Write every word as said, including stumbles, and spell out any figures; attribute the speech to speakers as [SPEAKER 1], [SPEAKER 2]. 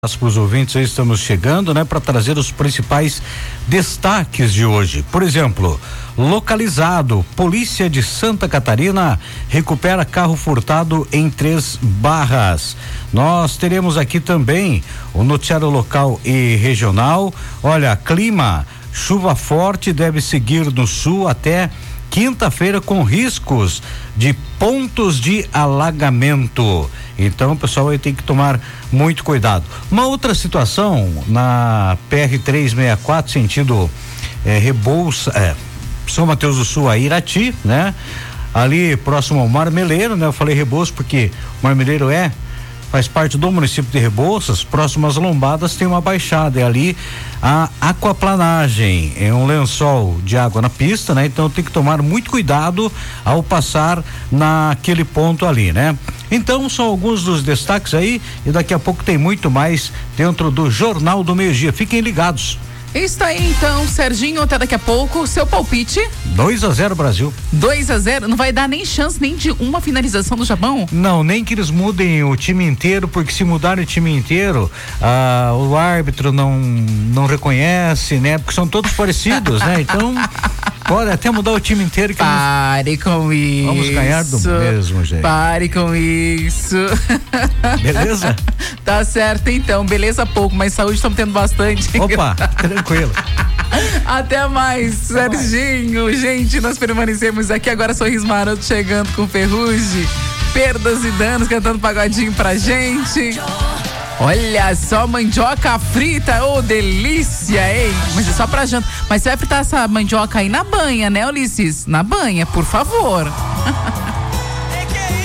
[SPEAKER 1] Para os ouvintes, aí estamos chegando, né, para trazer os principais destaques de hoje. Por exemplo, localizado, Polícia de Santa Catarina recupera carro furtado em Três Barras. Nós teremos aqui também o noticiário local e regional. Olha, clima, chuva forte deve seguir no sul até quinta-feira com riscos de pontos de alagamento. Então, pessoal, aí tem que tomar muito cuidado. Uma outra situação na P R trezentos e sessenta e quatro, sentido é, Rebouça, é, São Mateus do Sul a Irati, né? Ali próximo ao Marmeleiro, né? Eu falei Rebouças porque o Marmeleiro é faz parte do município de Rebouças, próximo às Lombadas tem uma baixada, é ali a aquaplanagem, é um lençol de água na pista, né? Então tem que tomar muito cuidado ao passar naquele ponto ali, né? Então são alguns dos destaques aí e daqui a pouco tem muito mais dentro do Jornal do Meio-Dia, fiquem ligados.
[SPEAKER 2] Está aí então, Serginho, até daqui a pouco, seu palpite.
[SPEAKER 1] dois a zero Brasil.
[SPEAKER 2] dois a zero, não vai dar nem chance nem de uma finalização do Japão?
[SPEAKER 1] Não, nem que eles mudem o time inteiro, porque se mudarem o time inteiro, ah, o árbitro não não reconhece, né? Porque são todos parecidos, né? Então, pode até mudar o time inteiro que
[SPEAKER 2] Pare
[SPEAKER 1] eles...
[SPEAKER 2] com isso.
[SPEAKER 1] Vamos ganhar do mesmo jeito.
[SPEAKER 2] Pare com isso.
[SPEAKER 1] Beleza?
[SPEAKER 2] Tá certo então, beleza pouco, mas saúde estamos tendo bastante.
[SPEAKER 1] Opa, tranquilo.
[SPEAKER 2] Até mais, Até Serginho. Mais. Gente, nós permanecemos aqui agora. Sorriso Maroto chegando com Ferrugem, Perdas e Danos, cantando pagodinho pra gente. Olha só, mandioca frita, ô oh, delícia, hein? Mas é só pra janta. Mas você vai fritar essa mandioca aí na banha, né, Ulisses? Na banha, por favor.